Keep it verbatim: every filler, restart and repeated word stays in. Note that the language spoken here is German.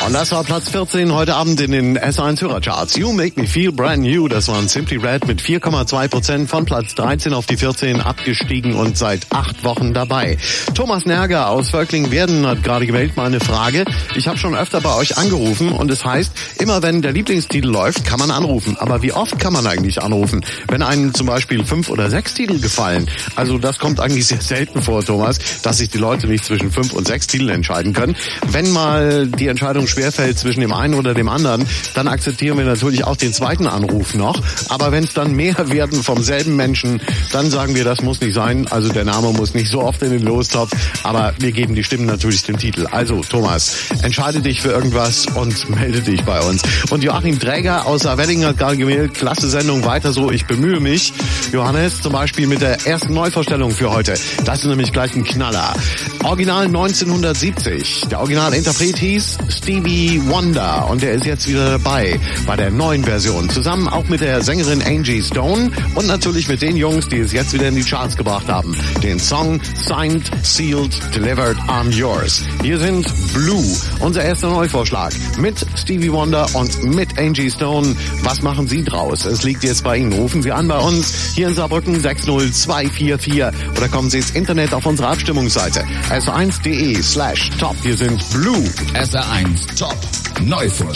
Und das war Platz vierzehn heute Abend in den S eins Hörercharts. You Make Me Feel Brand New, das waren Simply Red mit vier Komma zwei Prozent von Platz dreizehn auf die vierzehn abgestiegen und seit acht Wochen dabei. Thomas Nerger aus Völkling-Werden hat gerade gewählt, mal eine Frage. Ich habe schon öfter bei euch angerufen und es heißt, immer wenn der Lieblingstitel läuft, kann man anrufen. Aber wie oft kann man eigentlich anrufen? Wenn einem zum Beispiel fünf oder sechs Titel gefallen. Also das kommt eigentlich sehr selten vor, Thomas, dass sich die Leute nicht zwischen fünf und sechs Titeln entscheiden können. Wenn mal die Entscheidung schwerfällt zwischen dem einen oder dem anderen, dann akzeptieren wir natürlich auch den zweiten Anruf noch. Aber wenn es dann mehr werden vom selben Menschen, dann sagen wir, das muss nicht sein. Also der Name muss nicht so oft in den Lostopf. Aber wir geben die Stimmen natürlich dem Titel. Also Thomas, entscheide dich für irgendwas und melde dich bei uns. Und Joachim Träger aus Wedding hat gerade gewählt, klasse Sendung, weiter so, ich bemühe mich. Johannes zum Beispiel mit der ersten Neuvorstellung für heute. Das ist nämlich gleich ein Knaller. Original neunzehnhundertsiebzig. Der Originalinterpret hieß Stevie Wonder und der ist jetzt wieder dabei bei der neuen Version. Zusammen auch mit der Sängerin Angie Stone und natürlich mit den Jungs, die es jetzt wieder in die Charts gebracht haben. Den Song Signed, Sealed, Delivered, I'm Yours. Hier sind Blue, unser erster Neuvorschlag. Mit Stevie Wonder und mit Angie Stone. Was machen Sie draus? Es liegt jetzt bei Ihnen. Rufen Sie an bei uns hier in Saarbrücken sechs null zwei vier vier oder kommen Sie ins Internet auf unsere Abstimmungsseite s eins punkt de slash top. Hier sind Blue. S R eins Top Neuvorschlag.